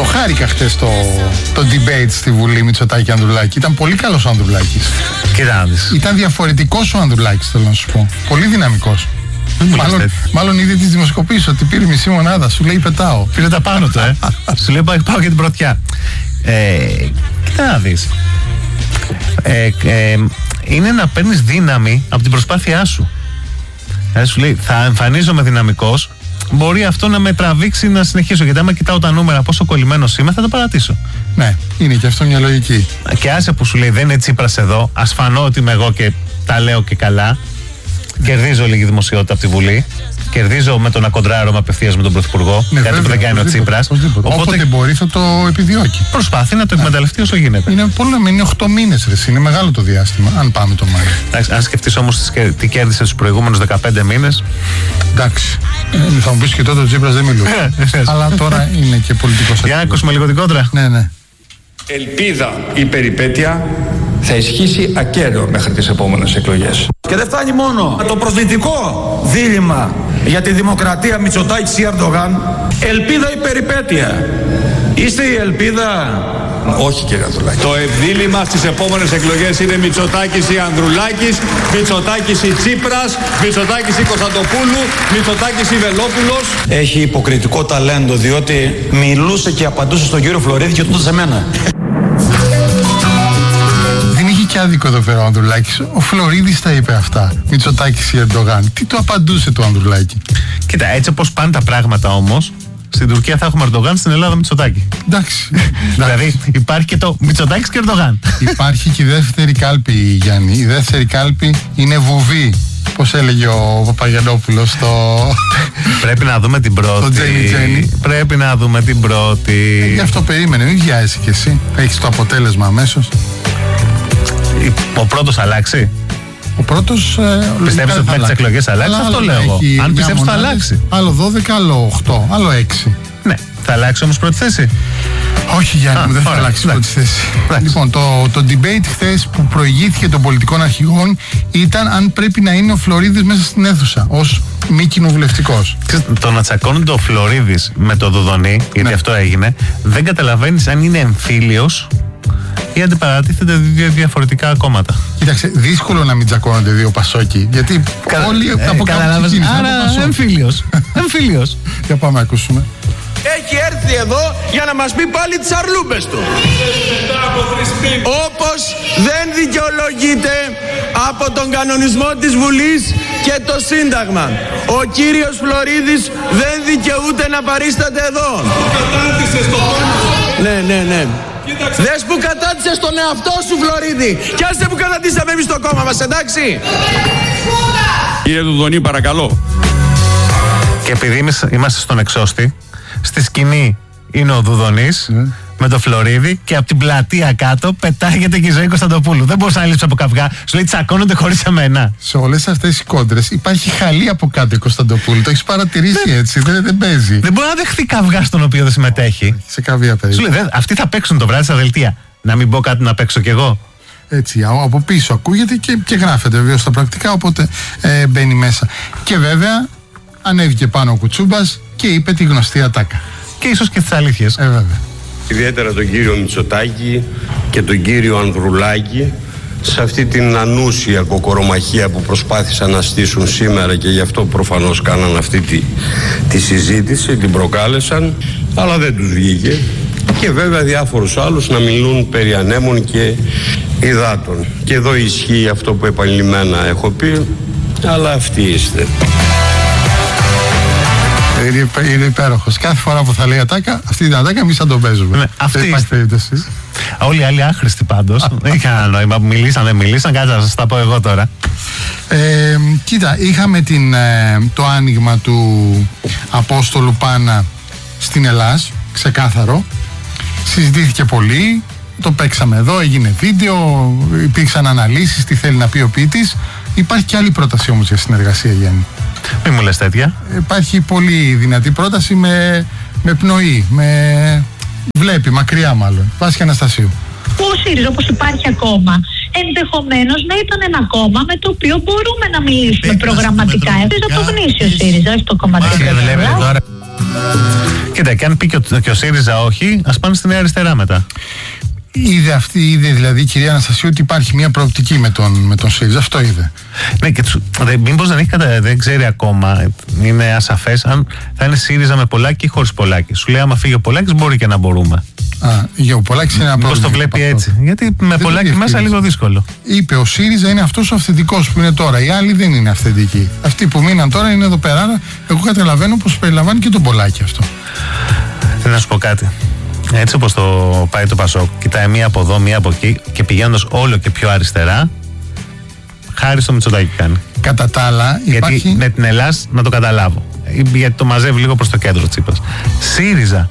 χάρηκα χτες το debate στη Βουλή Μητσοτάκη Ανδρουλάκη. Ήταν πολύ καλός ο Ανδρουλάκης. Ήταν διαφορετικός ο Ανδρουλάκης, θέλω να σου πω. Πολύ δυναμικός. Μάλλον είδε τις δημοσκοπήσεις ότι πήρε μισή μονάδα. Σου λέει πετάω. Πήρε τα πάνω του, Σου λέει πάω για την πρωτιά. Κοίτα να δεις. Είναι να παίρνεις δύναμη από την προσπάθειά σου. Σου λέει θα εμφανίζομαι δυναμικός. Μπορεί αυτό να με τραβήξει να συνεχίσω. Γιατί άμα κοιτάω τα νούμερα πόσο κολλημένος είμαι, θα το παρατήσω. Ναι, είναι και αυτό μια λογική. Και άσε που σου λέει δεν είναι Τσίπρας εδώ. Ας φανώ ότι είμαι εγώ και τα λέω και καλά. Κερδίζω λίγη δημοσιότητα από τη Βουλή. Κερδίζω με το να κοντράρω απευθείας με τον Πρωθυπουργό. Ναι, κάτι που δεν κάνει ο Τσίπρας. Όποτε μπορεί θα το επιδιώκει. Προσπάθει να το εκμεταλλευτεί όσο γίνεται. Είναι 8 μήνες, ρε. Είναι μεγάλο το διάστημα, αν πάμε το Μάιο. Εντάξει, αν σκεφτείς όμως τι κέρδισε τους προηγούμενους 15 μήνες. Εντάξει. Θα μου πεις και τότε ο Τσίπρας δεν μιλούσε. Αλλά τώρα είναι και πολιτικός. Για να ακούσουμε λίγο την κόντρα. Ναι. Ελπίδα η περιπέτεια θα ισχύσει ακέραιο μέχρι τις επόμενες εκλογές. Και δεν φτάνει μόνο το προσδυτικό δίλημμα για τη δημοκρατία Μητσοτάκης ή Ερντογάν. Ελπίδα ή περιπέτεια. Είστε η ελπίδα? Όχι, κύριε Ανδρουλάκη. Το ευδίλημμα στις επόμενες εκλογές είναι Μητσοτάκης ή Ανδρουλάκης, Μητσοτάκης ή Τσίπρας, Μητσοτάκης ή Κωνσταντοπούλου, Μητσοτάκης ή Βελόπουλος. Έχει υποκριτικό ταλέντο, διότι μιλούσε και απαντούσε στον κύριο Φλωρίδη και τότε σε μένα. Δεν είχε και άδικο εδώ πέρα ο Ανδρουλάκης. Ο Φλωρίδης τα είπε αυτά. Μητσοτάκης ή Ερντογάν. Τι το απαντούσε το Ανδρουλάκη? Κοίτα, έτσι όπως πάνε τα πράγματα όμως, στην Τουρκία θα έχουμε Ερντογάν, στην Ελλάδα Μητσοτάκη. Εντάξει. Δηλαδή υπάρχει και το Μητσοτάκης και Ερντογάν. Υπάρχει και η δεύτερη κάλπη, Γιάννη. Η δεύτερη κάλπη είναι βουβή. Πώς έλεγε ο Παπαγιαννόπουλος στο... Πρέπει να δούμε την πρώτη. Τζένι. Πρέπει να δούμε την πρώτη. Γι' αυτό περίμενε, μην βιάζεσαι κι εσύ. Έχεις το αποτέλεσμα αμέσως. Ο πρώτος αλλάξει. Ο πρώτος. Πιστεύεις ότι με τις εκλογές αλλάξει? Αυτό λέω εγώ. Αν πιστεύεις θα αλλάξει. Άλλο 12, άλλο 8, άλλο 6. Ναι. Θα αλλάξει όμως πρώτη θέση? Όχι, Γιάννη μου, δεν θα αλλάξει πρώτη θέση. Λοιπόν, το debate χθες που προηγήθηκε των πολιτικών αρχηγών ήταν αν πρέπει να είναι ο Φλωρίδης μέσα στην αίθουσα ως μη κοινοβουλευτικός. Το να τσακώνονται ο Φλωρίδης με το Δουδονή, γιατί αυτό έγινε, δεν καταλαβαίνεις αν είναι εμφύλιος ή αντιπαρατίθεται δύο διαφορετικά κόμματα. Κοίταξε, δύσκολο να μην τσακώνονται δύο Πασόκοι. Γιατί όλοι από κάπου ξεκίνησαν. Άρα εμφύλιος. Για πάμε να ακούσουμε. Έχει έρθει εδώ για να μας πει πάλι τις αρλούμπες του. Όπως δεν δικαιολογείται από τον κανονισμό της Βουλής και το Σύνταγμα. Ο κύριος Φλωρίδης δεν δικαιούται να παρίσταται εδώ. Ναι. Δες που κατάτησες τον εαυτό σου, Φλωρίδη. Κι άσε που κατατήσαμε εμείς το κόμμα μας, εντάξει? Κύριε Δουδονή, παρακαλώ. Και επειδή είμαστε στον εξώστη, στη σκηνή είναι ο Δουδονής με το Φλωρίδη και από την πλατεία κάτω πετάγεται και η Ζωή Κωνσταντοπούλου. Δεν μπορούσα να λείψω από καυγά. Σου λέει τσακώνονται χωρίς εμένα. Σε όλες αυτές τις κόντρες υπάρχει χαλή από κάτω η Κωνσταντοπούλου. Το έχεις παρατηρήσει έτσι. Δεν παίζει. Δεν μπορεί να δεχθεί καυγά στον οποίο δεν συμμετέχει. Σε καμία περίπτωση. Σου λέει αυτοί θα παίξουν το βράδυ στα δελτία. Να μην πω κάτι να παίξω κι εγώ. Έτσι, από πίσω ακούγεται και γράφεται βεβαίως στα πρακτικά, οπότε μπαίνει μέσα. Και βέβαια ανέβηκε πάνω ο Κουτσούμπας και είπε τη γνωστή ατάκα. Και ίσως και τις αλήθειες. Βέβαια. Ιδιαίτερα τον κύριο Μητσοτάκη και τον κύριο Ανδρουλάκη σε αυτή την ανούσια κοκορομαχία που προσπάθησαν να στήσουν σήμερα και γι' αυτό προφανώς κάναν αυτή τη συζήτηση, την προκάλεσαν, αλλά δεν τους βγήκε. Και βέβαια διάφορους άλλους να μιλούν περί ανέμων και υδάτων. Και εδώ ισχύει αυτό που επανειλημμένα έχω πει, αλλά αυτοί είστε. Είναι υπέροχος. Κάθε φορά που θα λέει ατάκα, αυτή την ατάκα εμείς θα τον παίζουμε. Ναι, αυτή είστε. Όλοι οι άλλοι άχρηστοι πάντως. Δεν είχε κανένα νόημα. Δεν μιλήσαν. Κάτσε να σας τα πω εγώ τώρα. Κοίτα, είχαμε το άνοιγμα του Απόστολου Πάνα στην Ελλάς, ξεκάθαρο. Συζητήθηκε πολύ. Το παίξαμε εδώ, έγινε βίντεο, υπήρξαν αναλύσεις, τι θέλει να πει ο ποιητής. Υπάρχει και άλλη πρόταση όμως για συνεργασία, Γιάννη. Μη μου λες τέτοια. Υπάρχει πολύ δυνατή πρόταση με πνοή, βλέπει μακριά μάλλον. Βάσια Αναστασίου. Ο ΣΥΡΙΖΑ όπως υπάρχει ακόμα, ενδεχομένως να ήταν ένα κόμμα με το οποίο μπορούμε να μιλήσουμε προγραμματικά. Θα το γνήσει ο ΣΥΡΙΖΑ, όχι το κομματικό. Κοίτα, και αν πει και ο ΣΥΡΙΖΑ όχι, ας πάνε στη Νέα Αριστερά μετά. Είδε δηλαδή η κυρία Αναστασίου ότι υπάρχει μια προοπτική με τον ΣΥΡΙΖΑ. Αυτό είδε. Ναι, και μήπως δεν ξέρει ακόμα, είναι ασαφές αν θα είναι ΣΥΡΙΖΑ με Πολάκη ή χωρίς Πολάκη. Σου λέει, άμα φύγει ο Πολάκης, μπορεί και να μπορούμε. Για ο Πολάκης είναι ένα πρόβλημα. Πώς το βλέπει έτσι? Γιατί με Πολάκη μέσα λίγο δύσκολο. Είπε ο ΣΥΡΙΖΑ είναι αυτός ο αυθεντικός που είναι τώρα. Οι άλλοι δεν είναι αυθεντικοί. Αυτοί που μείναν τώρα είναι εδώ πέρα. Εγώ καταλαβαίνω πως περιλαμβάνει και τον Πολάκη αυτό. Να σου πω κάτι. Έτσι όπως το πάει το Πασόκ, κοιτάει μία από εδώ, μία από εκεί και πηγαίνοντας όλο και πιο αριστερά, χάρη στο Μητσοτάκη κάνει. Κατά τα άλλα, γιατί υπάρχει... με την Ελλάς να το καταλάβω. Γιατί το μαζεύει λίγο προς το κέντρο Τσίπρας. ΣΥΡΙΖΑ.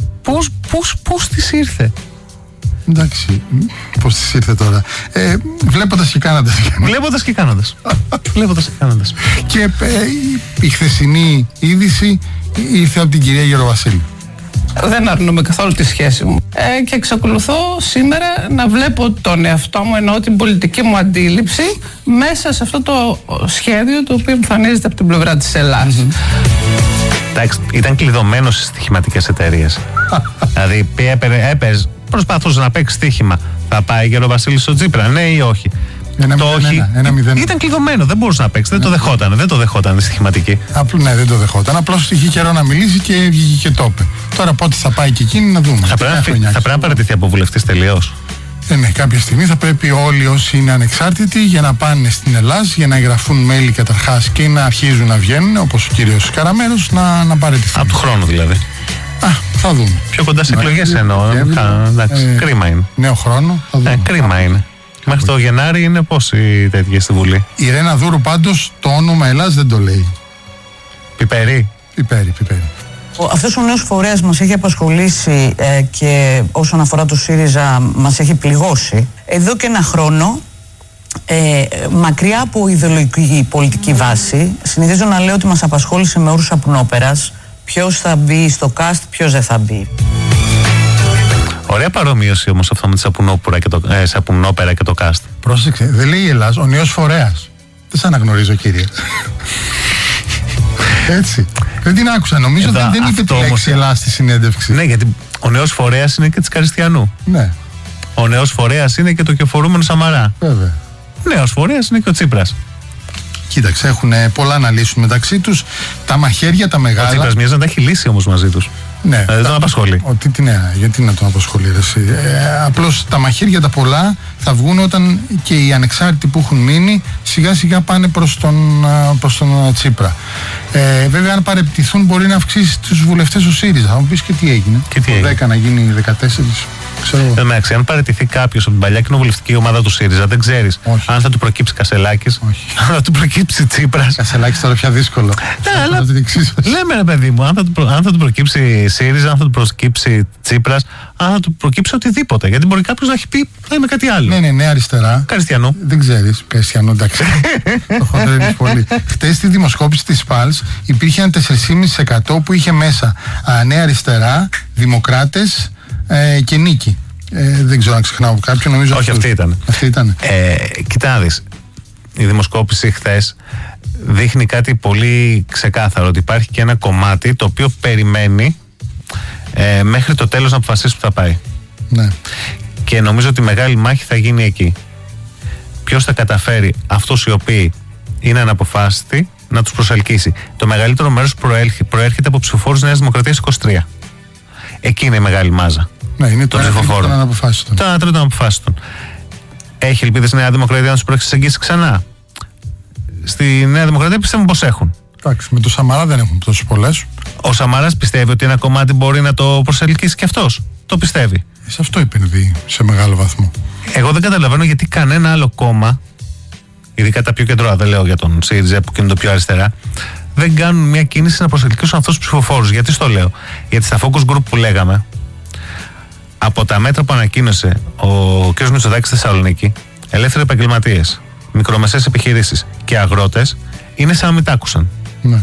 Πώς της ήρθε? Εντάξει, πώς της ήρθε τώρα? Βλέποντας και κάνοντας. Βλέποντας και κάνοντας. Βλέποντας και κάνοντας. Και η χθεσινή είδηση ήρθε από την κυρία Γεροβασίλη. Δεν αρνούμε καθόλου τη σχέση μου και εξακολουθώ σήμερα να βλέπω τον εαυτό μου, εννοώ την πολιτική μου αντίληψη, μέσα σε αυτό το σχέδιο το οποίο εμφανίζεται από την πλευρά της Ελλάδας. Εντάξει, ήταν κλειδωμένο στις στοιχηματικές εταιρείες. Δηλαδή προσπαθούσε να παίξει στοίχημα. Θα πάει η Γεροβασίλη στο Τσίπρα, ναι ή όχι? Το όχι. Ήταν κλειδωμένο, δεν μπορούσε να παίξει, δεν το δεχόταν η στοιχηματική. Ναι, δεν το δεχόταν. Απλώς είχε καιρό να μιλήσει και βγήκε και το είπε. Τώρα πότε θα πάει και εκείνη να δούμε. Θα πρέπει να παραιτηθεί από βουλευτής τελείως. Ναι, κάποια στιγμή θα πρέπει όλοι όσοι είναι ανεξάρτητοι για να πάνε στην Ελλάδα, για να εγγραφούν μέλη καταρχάς και να αρχίζουν να βγαίνουν, όπως ο κύριος Καραμέρος, να παραιτηθούν. Από του χρόνου δηλαδή. Θα δούμε. Πιο κοντά σε εκλογές εννοώ. Κρίμα είναι. Νέο χρόνο. Κρίμα είναι. Μέχρι το Γενάρη είναι πόσοι τέτοιοι στη Βουλή? Η Ρένα Δούρου πάντως το όνομα Ελλάς δεν το λέει. Πιπερί. Αυτός ο νέος φορέας μας έχει απασχολήσει και όσον αφορά το ΣΥΡΙΖΑ μας έχει πληγώσει. Εδώ και ένα χρόνο, μακριά από ιδεολογική πολιτική βάση, συνηθίζω να λέω ότι μας απασχόλησε με όρους σαπουνόπερας. Ποιος θα μπει στο cast, ποιος δεν θα μπει. Ωραία παρομοίωση όμως αυτό με τη σαπουνόπερα και το cast. Πρόσεξε, δεν λέει η Ελλάς, ο νέος φορέας. Δεν σ' αναγνωρίζω, κύριε. Έτσι. Δεν την άκουσα. Νομίζω ότι δεν είπε τη λέξη Ελλάς στη συνέντευξη. Ναι, γιατί ο νέος φορέας είναι και της Καριστιανού. Ναι. Ο νέος φορέας είναι και το κεφορούμενο Σαμαρά. Βέβαια. Νέος φορέας είναι και ο Τσίπρας. Κοίταξε, έχουν πολλά να λύσουν μεταξύ τους. Τα μαχαίρια, τα μεγάλα. Ο Τσίπρας μοιάζει να τα έχει λύσει όμως μαζί τους. Ναι. Δεν τον απασχολεί. Γιατί να τον απασχολεί, εσύ. Απλώς τα μαχαίρια τα πολλά θα βγουν όταν και οι ανεξάρτητοι που έχουν μείνει σιγά σιγά πάνε προς τον Τσίπρα. Βέβαια, αν παρεπτηθούν, μπορεί να αυξήσει τους βουλευτές ο ΣΥΡΙΖΑ. Θα μου πεις και τι έγινε. Το 10 να γίνει 14. Εντάξει, αν παραιτηθεί κάποιος από την παλιά κοινοβουλευτική ομάδα του ΣΥΡΙΖΑ, δεν ξέρεις αν θα του προκύψει Κασελάκης, αν θα του προκύψει Τσίπρας. Κασελάκης τώρα πια δύσκολο. Λέμε ρε παιδί μου, αν θα του προκύψει ΣΥΡΙΖΑ, αν θα του προκύψει Τσίπρας, αν θα του προκύψει οτιδήποτε. Γιατί μπορεί κάποιος να έχει πει θα είμαι κάτι άλλο. Ναι, αριστερά. Καριστιανού. Δεν ξέρεις. Καριστιανού, εντάξει. Το χοντρένεις πολύ. Χτες στη δημοσκόπηση της ΠΑΛΣ υπήρχε ένα 4,5% που είχε μέσα Νέα Αριστερά, Δημοκράτες και Νίκη. Δεν ξέρω αν ξεχνάω κάποιον, νομίζω. Όχι, αυτή ήταν. Κοίτα να δεις. Η δημοσκόπηση χθες δείχνει κάτι πολύ ξεκάθαρο, ότι υπάρχει και ένα κομμάτι το οποίο περιμένει μέχρι το τέλος να αποφασίσει που θα πάει. Ναι. Και νομίζω ότι η μεγάλη μάχη θα γίνει εκεί. Ποιος θα καταφέρει αυτούς οι οποίοι είναι αναποφάσιστοι να τους προσελκύσει. Το μεγαλύτερο μέρος προέρχεται από ψηφοφόρους Νέας Δημοκρατίας 23. Εκεί είναι η μεγάλη μάζα. Ναι, είναι το ψηφοφόρων. Το 1 τρίτο αναποφάσιστον. Έχει ελπίδες η Νέα Δημοκρατία να τους προσεγγίσει ξανά? Στη Νέα Δημοκρατία πιστεύουν πως έχουν. Εντάξει, με το Σαμαρά δεν έχουν τόσες πολλές. Ο Σαμαράς πιστεύει ότι ένα κομμάτι μπορεί να το προσελκύσει και αυτός. Το πιστεύει. Σε αυτό επενδύει σε μεγάλο βαθμό. Εγώ δεν καταλαβαίνω γιατί κανένα άλλο κόμμα, ειδικά τα πιο κεντρώα, δεν λέω για τον ΣΥΡΙΖΑ που είναι το πιο αριστερά, δεν κάνουν μια κίνηση να προσελκύσουν αυτούς τους ψηφοφόρους. Γιατί στο λέω? Γιατί στα focus group που λέγαμε, από τα μέτρα που ανακοίνωσε ο κ. Μητσοτάκης στη Θεσσαλονίκη, ελεύθεροι επαγγελματίες, μικρομεσαίες επιχειρήσεις και αγρότες είναι σαν να μην τ' άκουσαν. Ναι.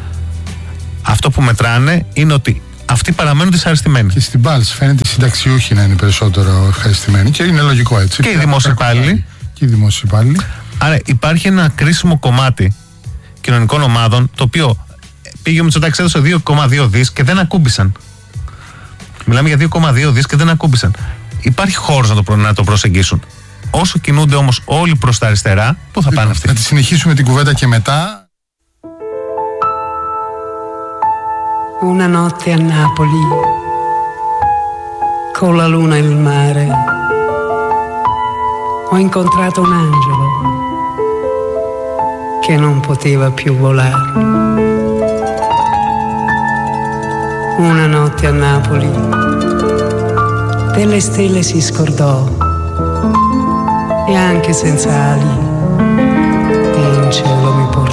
Αυτό που μετράνε είναι ότι αυτοί παραμένουν δυσαρεστημένοι. Και στην ΠΑΛΣ φαίνεται οι συνταξιούχοι να είναι περισσότερο ευχαριστημένοι και είναι λογικό έτσι. Και οι δημόσιοι υπάλληλοι. Άρα υπάρχει ένα κρίσιμο κομμάτι κοινωνικών ομάδων το οποίο πήγε ο Μητσοτάκης, έδωσε 2,2 δις και δεν ακούμπησαν. Μιλάμε για 2,2 δις και δεν ακούμπησαν. Υπάρχει χώρος να το προσεγγίσουν. Όσο κινούνται όμως όλοι προς τα αριστερά, πού θα πάνε αυτοί? Θα τη συνεχίσουμε την κουβέντα και μετά. Una notte a Napoli, con la luna e il mare, ho incontrato un angelo che non poteva più volare. Una notte a Napoli, delle stelle si scordò e anche senza ali in cielo mi portò.